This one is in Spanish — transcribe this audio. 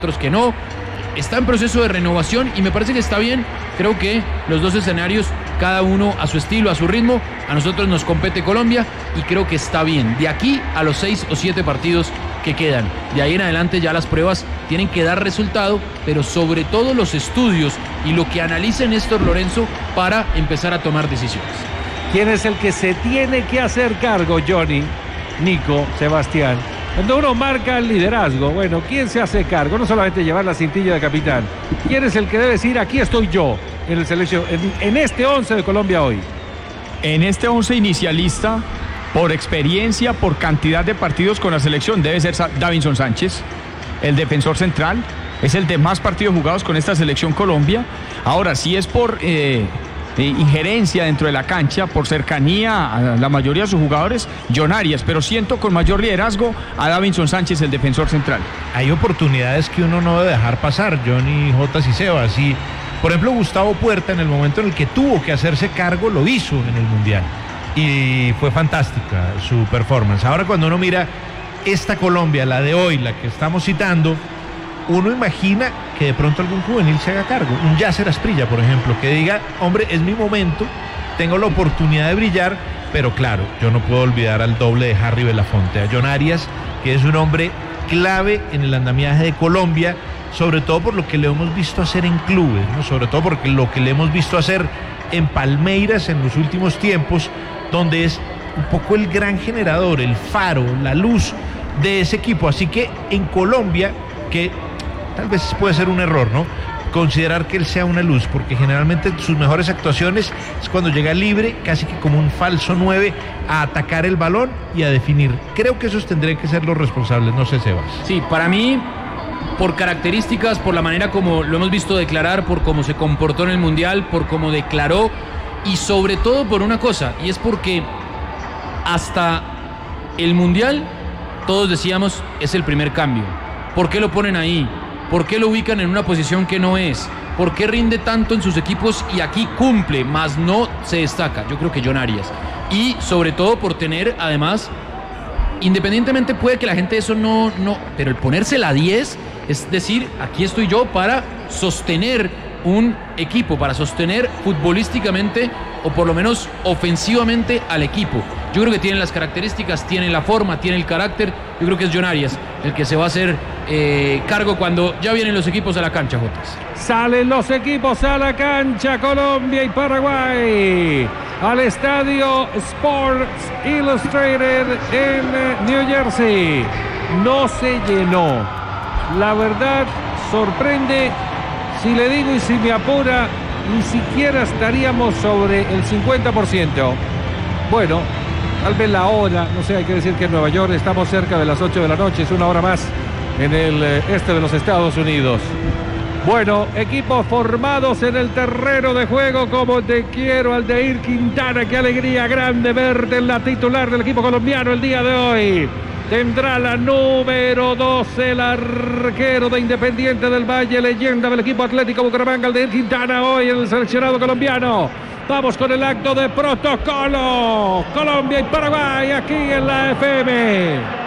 otros que no. Está en proceso de renovación y me parece que está bien. Creo que los dos escenarios, cada uno a su estilo, a su ritmo. A nosotros nos compete Colombia y creo que está bien. De aquí a los 6 o 7 partidos que quedan. De ahí en adelante ya las pruebas tienen que dar resultado, pero sobre todo los estudios y lo que analice Néstor Lorenzo para empezar a tomar decisiones. ¿Quién es el que se tiene que hacer cargo, Johnny, Nico, Sebastián? Cuando uno marca el liderazgo, bueno, ¿quién se hace cargo? No solamente llevar la cintilla de capitán. ¿Quién es el que debe decir, aquí estoy yo, en el selección, en este 11 de Colombia hoy? En este 11 inicialista, por experiencia, por cantidad de partidos con la selección, debe ser Davinson Sánchez, el defensor central. Es el de más partidos jugados con esta selección Colombia. Ahora, si es por injerencia dentro de la cancha, por cercanía a la mayoría de sus jugadores, John Arias, pero siento con mayor liderazgo a Davinson Sánchez, el defensor central. Hay oportunidades que uno no debe dejar pasar, Johnny, Jotas y Sebas. Y, por ejemplo, Gustavo Puerta, en el momento en el que tuvo que hacerse cargo, lo hizo en el Mundial. Y fue fantástica su performance. Ahora, cuando uno mira esta Colombia, la de hoy, la que estamos citando, uno imagina que de pronto algún juvenil se haga cargo, un Yasser Asprilla, por ejemplo, que diga, hombre, es mi momento, tengo la oportunidad de brillar, pero claro, yo no puedo olvidar al doble de Harry Belafonte, a John Arias, que es un hombre clave en el andamiaje de Colombia, sobre todo por lo que le hemos visto hacer en clubes, ¿no? Sobre todo porque lo que le hemos visto hacer en Palmeiras en los últimos tiempos, donde es un poco el gran generador, el faro, la luz de ese equipo. Así que en Colombia, que tal vez puede ser un error, ¿no?, considerar que él sea una luz, porque generalmente sus mejores actuaciones es cuando llega libre, casi que como un falso 9, a atacar el balón y a definir. Creo que esos tendrían que ser los responsables, no sé, Sebas. Sí, para mí, por características, por la manera como lo hemos visto declarar, por cómo se comportó en el Mundial, por cómo declaró, y sobre todo por una cosa, y es porque hasta el Mundial todos decíamos, es el primer cambio. ¿Por qué lo ponen ahí? ¿Por qué lo ubican en una posición que no es? ¿Por qué rinde tanto en sus equipos y aquí cumple, más no se destaca? Yo creo que John Arias. Y sobre todo por tener, además, independientemente puede que la gente eso no, pero el ponerse la 10, es decir, aquí estoy yo para sostener un equipo, para sostener futbolísticamente o por lo menos ofensivamente al equipo. Yo creo que tiene las características, tiene la forma, tiene el carácter. Yo creo que es John Arias el que se va a hacer cargo cuando ya vienen los equipos a la cancha, Jotas. Salen los equipos a la cancha, Colombia y Paraguay, al estadio Sports Illustrated en New Jersey. No se llenó. La verdad, sorprende. Si le digo y si me apura, ni siquiera estaríamos sobre el 50%. Bueno, tal vez la hora, no sé, hay que decir que en Nueva York estamos cerca de las 8 de la noche, es una hora más en el este de los Estados Unidos. Bueno, equipos formados en el terreno de juego, como te quiero, Aldair Quintana. Qué alegría grande verte en la titular del equipo colombiano el día de hoy. Tendrá la número 12, el arquero de Independiente del Valle, leyenda del equipo Atlético Bucaramanga, Aldair Quintana, hoy en el seleccionado colombiano. Vamos con el acto de protocolo. Colombia y Paraguay aquí en la FM.